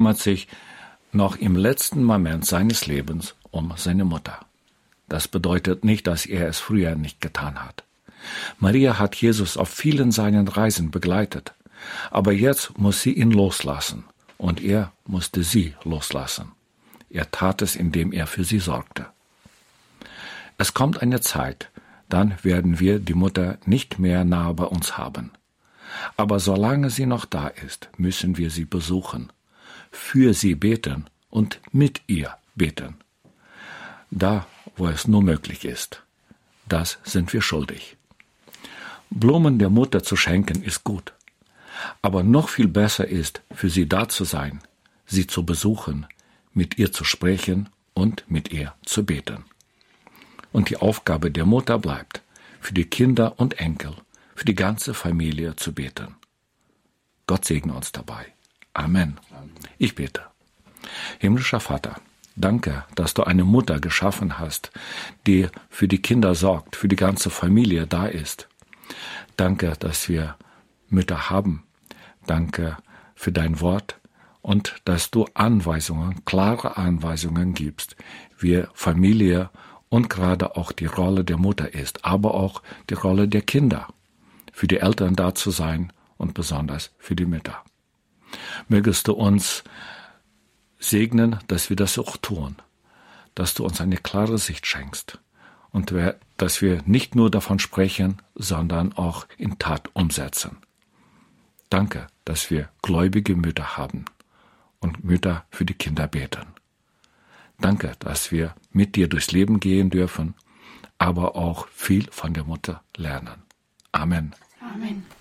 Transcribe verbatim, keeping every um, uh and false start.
kümmert sich noch im letzten Moment seines Lebens um seine Mutter. Das bedeutet nicht, dass er es früher nicht getan hat. Maria hat Jesus auf vielen seinen Reisen begleitet, aber jetzt muss sie ihn loslassen und er musste sie loslassen. Er tat es, indem er für sie sorgte. Es kommt eine Zeit, dann werden wir die Mutter nicht mehr nahe bei uns haben. Aber solange sie noch da ist, müssen wir sie besuchen, für sie beten und mit ihr beten. Da, wo es nur möglich ist. Das sind wir schuldig. Blumen der Mutter zu schenken ist gut. Aber noch viel besser ist, für sie da zu sein, sie zu besuchen, mit ihr zu sprechen und mit ihr zu beten. Und die Aufgabe der Mutter bleibt, für die Kinder und Enkel, für die ganze Familie zu beten. Gott segne uns dabei. Amen. Ich bete. Himmlischer Vater, danke, dass du eine Mutter geschaffen hast, die für die Kinder sorgt, für die ganze Familie da ist. Danke, dass wir Mütter haben. Danke für dein Wort und dass du Anweisungen, klare Anweisungen gibst, wie Familie und gerade auch die Rolle der Mutter ist, aber auch die Rolle der Kinder, für die Eltern da zu sein und besonders für die Mütter. Mögest du uns segnen, dass wir das auch tun, dass du uns eine klare Sicht schenkst und dass wir nicht nur davon sprechen, sondern auch in Tat umsetzen. Danke, dass wir gläubige Mütter haben und Mütter für die Kinder beten. Danke, dass wir mit dir durchs Leben gehen dürfen, aber auch viel von der Mutter lernen. Amen. Amen.